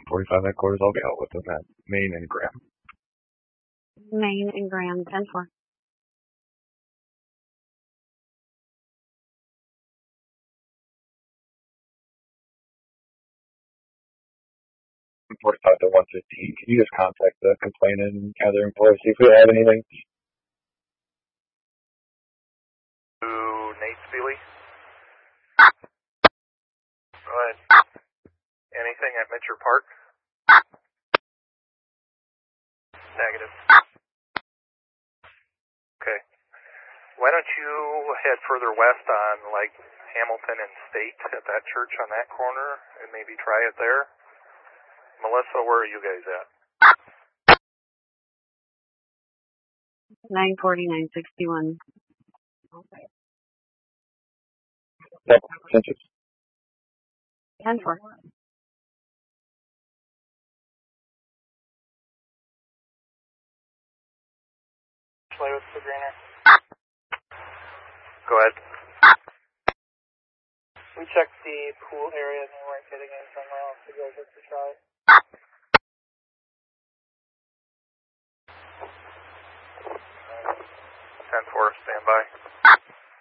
45 headquarters, I'll be out with them at Maine and Graham. Maine and Graham, 10-4. From 45 to 115. Can you just contact the complainant and gathering for us, see if we have anything? To Nate Speely. Go ahead. Anything at Mitchell Park? Negative. Okay. Why don't you head further west on like Hamilton and State at that church on that corner and maybe try it there? Melissa, where are you guys at? 940, 961. Yep, census. 10-4. Play with the greener. Go ahead. We checked the pool area and they weren't getting in somewhere else to go just to try. 10-4, stand by.